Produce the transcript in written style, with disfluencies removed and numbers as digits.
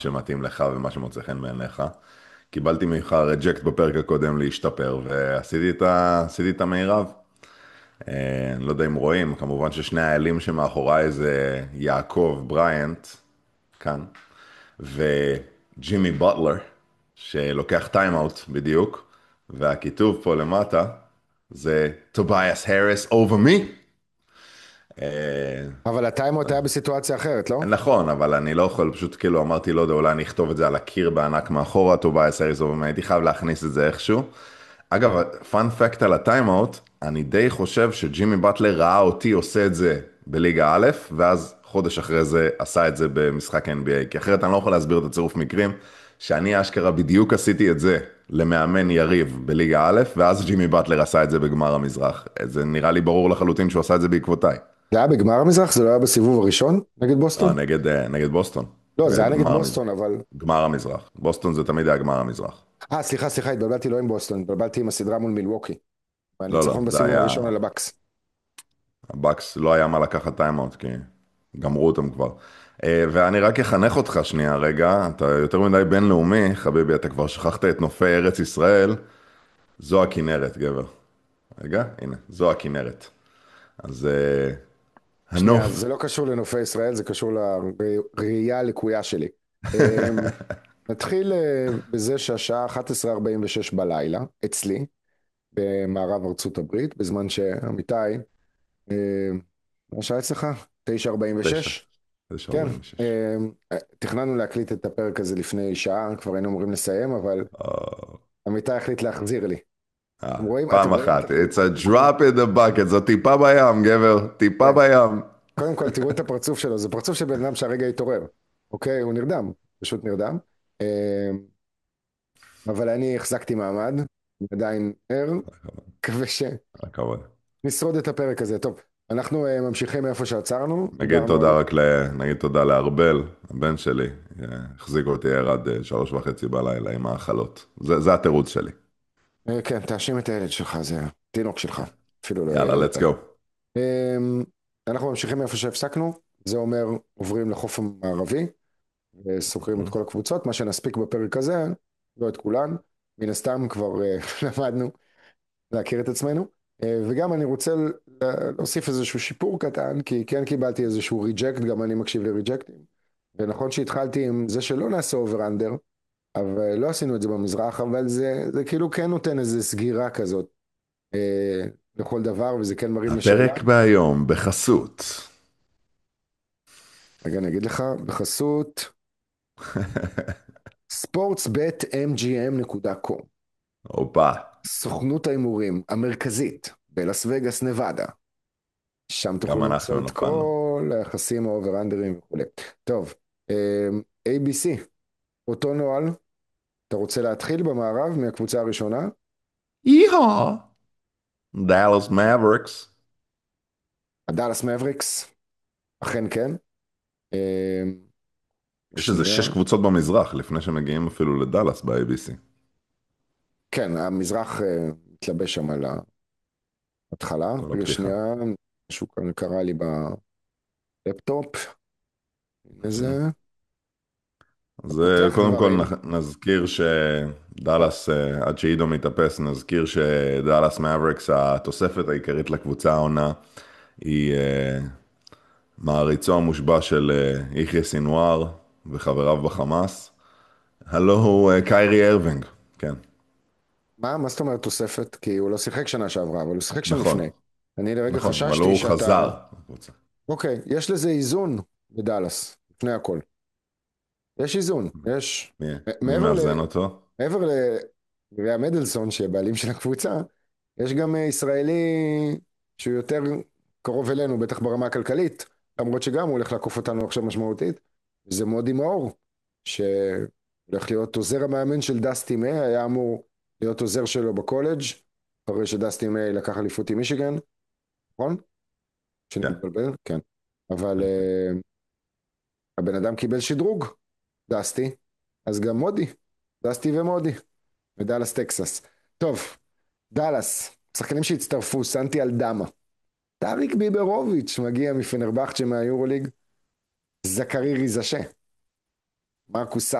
שמתאים לך ומה שמוצא חן בעיניך. קיבלתי ממך רג'קט בפרק הקודם להשתפר, ועשיתי עשיתי את המירב. אני לא יודע אם רואים, כמובן ששני האלים שמאחוריי זה יעקב בריינט, כאן, וג'ימי בוטלר, שלוקח טיים-אוט בדיוק, והכיתוב פה למטה זה טובייס האריס over me. אבל הטיימאוט היה בסיטואציה אחרת, לא? נכון, אבל אני לא יכול, פשוט כאילו אמרתי, לא יודע, אולי אני אכתוב את זה על הקיר בענק מאחורה, טובייס האריס over me, הייתי חייב להכניס את זה איכשהו. אגב, פאנ פקט על הטיימאוט, אני די חושב שג'ימי באטלר ראה אותי עושה את זה בליגה א', ואז חודש אחרי זה עשה את זה במשחק NBA, כי אחרת אני לא יכול להסביר את הצירוף מקרים, שאני אשכרה בדיוק עשיתי את זה למאמן יריב בליגה א', ואז ג'ימי באטלר עשה את זה בגמר המזרח. זה נראה לי ברור לחלוטין שהוא עשה את זה בעקבותיי. זה היה בגמר המזרח? זה לא היה בסיבוב הראשון נגד בוסטון? נגד בוסטון. לא, זה היה נגד בגמר בוסטון, אבל... גמר המזרח. בוסטון זה תמיד היה גמר המזרח. סליחה, התבלבלתי לא עם בוסטון, התבלבלתי עם הסדרה מול מילווקי. לא, לא, והניצחון זה בסיבוב היה... הראשון על הבקס. הבקס לא היה מה לקחת טיימאוט, כי גמרו אותם כבר. ואני רק אחנך אותך שנייה רגע, אתה יותר מדי בינלאומי, חביבי, אתה כבר שכחת את נופי ארץ ישראל, זו הכנרת, גבר. רגע, הנה, זו הכנרת. אז שנייה, זה הנוף, לא קשור לנופי ישראל, זה קשור לראייה הלקויה שלי. אמ, נתחיל בזה שהשעה 11:46 בלילה, אצלי, במערב ארצות הברית, בזמן שעמיתי, מה שעה אצלך? תשע, 9:46? תשע כן, ארבעים ושש. תכננו להקליט את הפרק הזה לפני שעה, כבר היינו אמורים לסיים, אבל עמיתי החליט להחזיר לי. אתם פעם רואים את אחת, it's a הפרצוף? drop in the bucket, זו טיפה בים, גבר, טיפה כן. בים. קודם כל, תראו את הפרצוף שלו, זה פרצוף של בן אדם שהרגע התעורר. אוקיי? הוא נרדם, פשוט נרדם. אבל אני החזקתי מעמד, אני עדיין ער, מקווה הכבוד. שנשרוד את הפרק הזה. טוב, אנחנו ממשיכים מאיפה שעצרנו, נגיד דיברנו על... תודה נגיד תודה לארבל, הבן שלי, החזיק אותי ער עד 3:30 בלילה עם האכלות. זה התירוץ שלי. כן, תאשים את הילד שלך, זה התינוק שלך, אפילו לא יאללה, ילד. let's go. אנחנו ממשיכים מאיפה שהפסקנו, זה אומר עוברים לחוף המערבי, וסוקרים את כל הקבוצות, מה שנספיק בפרק הזה, לא את כולן, מן הסתם כבר למדנו להכיר את עצמנו, וגם אני רוצה להוסיף איזשהו שיפור קטן, כי כן קיבלתי איזשהו ריג'קט, גם אני מקשיב לריג'קטים, ונכון שהתחלתי עם זה שלא נעשה אובר אנדר, אבל לא עשינו את זה במזרח, אבל זה כאילו כן נותן איזו סגירה כזאת לכל דבר, וזה כן מרים לשאלה. הפרק בהיום בחסות. רגע, אני אגיד לך, בחסות sportsbetmgm.com, הופה, סוכנות ההימורים המרכזית בלאס וגאס, נבדה. שם תוכלו גם למצוא אנחנו את נפלנו. כל היחסים האובר-אנדרים וכו'. טוב, ABC, אותו נוהל, אתה רוצה להתחיל במערב מהקבוצה הראשונה? יהה, דאלאס מאבריקס. הדאלאס מבריקס, אכן כן. אה, יש איזה שנייה, 6 קבוצות במזרח, לפני שמגיעים אפילו לדאלאס ב-ABC. כן, המזרח מתלבש שם על ההתחלה. כל רגע, הפתיחה. שנייה, משהו כאן קרה לי בלפטופ. הנה זה, אז פותח קודם כל דברים. נזכיר שדאלאס, עד שעידו מתאפס, נזכיר שדאלאס מאבריקס, התוספת העיקרית לקבוצה העונה, היא מעריצו המושבע של יחיא סינואר וחבריו בחמאס. הלו הוא קיירי ארווינג, כן, מה זאת אומרת תוספת? כי הוא לא שיחק שנה שעברה, אבל הוא שיחק שם נכון, לפני. אני לרגע נכון, אבל חששתי הוא שאתה... חזר לקבוצה. אוקיי, יש לזה איזון בדאלאס, לפני הכל. יש איזון, יש... מי מעבר מאזן אותו? מעבר לריה מדלסון, שבעלים של הקבוצה, יש גם ישראלי שהוא יותר קרוב אלינו, בטח ברמה הכלכלית, למרות שגם הוא הולך לעקוף אותנו עכשיו משמעותית, זה מודי מאור, שהולך להיות עוזר המאמן של דסטי מיי, היה אמור להיות עוזר שלו בקולג', אחרי שדסטי מיי לקח אליפות עם מישיגן, נכון? שאני כן, מתבלבל? כן. אבל כן, כן. הבן אדם קיבל שדרוג, דסטי, אז גם מודי, דסטי ומודי, מדאלאס טקסס. טוב, דאלאס, שחקנים שהצטרפו, סנטי אלדמה, טאריק ביברוביץ' מגיע מפנרבחצ'ה מהיורוליג, זכרי ריזשה, מרקוס